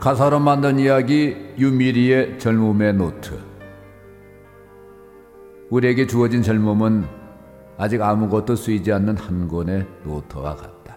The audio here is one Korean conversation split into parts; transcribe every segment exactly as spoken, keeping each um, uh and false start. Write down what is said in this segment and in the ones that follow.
가사로 만든 이야기 유미리의 젊음의 노트. 우리에게 주어진 젊음은 아직 아무것도 쓰이지 않는 한 권의 노트와 같다.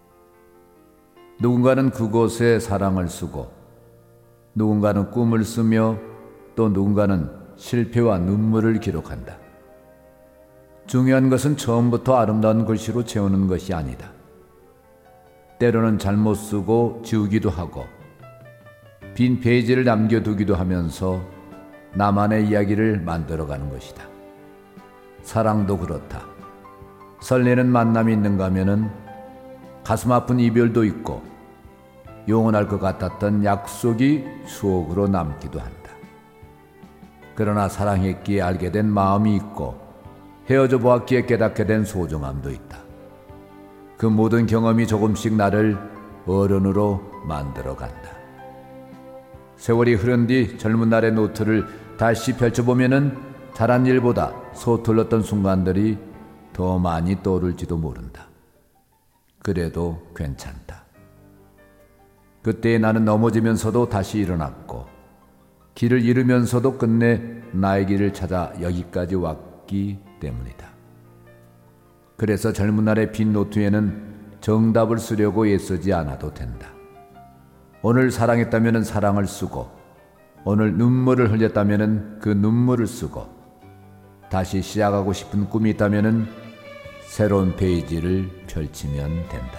누군가는 그곳에 사랑을 쓰고, 누군가는 꿈을 쓰며, 또 누군가는 실패와 눈물을 기록한다. 중요한 것은 처음부터 아름다운 글씨로 채우는 것이 아니다. 때로는 잘못 쓰고 지우기도 하고 빈 페이지를 남겨두기도 하면서 나만의 이야기를 만들어가는 것이다. 사랑도 그렇다. 설레는 만남이 있는가 하면은 가슴 아픈 이별도 있고 영원할 것 같았던 약속이 추억으로 남기도 한다. 그러나 사랑했기에 알게 된 마음이 있고 헤어져 보았기에 깨닫게 된 소중함도 있다. 그 모든 경험이 조금씩 나를 어른으로 만들어간다. 세월이 흐른 뒤 젊은 날의 노트를 다시 펼쳐보면은 잘한 일보다 서툴렀던 순간들이 더 많이 떠오를지도 모른다. 그래도 괜찮다. 그때의 나는 넘어지면서도 다시 일어났고 길을 잃으면서도 끝내 나의 길을 찾아 여기까지 왔기 때문이다. 그래서 젊은 날의 빈 노트에는 정답을 쓰려고 애쓰지 않아도 된다. 오늘 사랑했다면 사랑을 쓰고, 오늘 눈물을 흘렸다면 그 눈물을 쓰고, 다시 시작하고 싶은 꿈이 있다면 새로운 페이지를 펼치면 된다.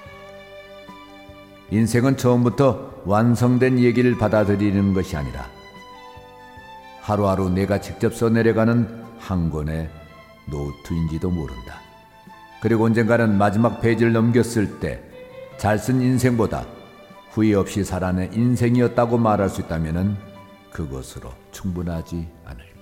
인생은 처음부터 완성된 얘기를 받아들이는 것이 아니라 하루하루 내가 직접 써내려가는 한 권의 노트인지도 모른다. 그리고 언젠가는 마지막 페이지를 넘겼을 때 잘 쓴 인생보다 후회 없이 살아낸 인생이었다고 말할 수 있다면 그것으로 충분하지 않을까.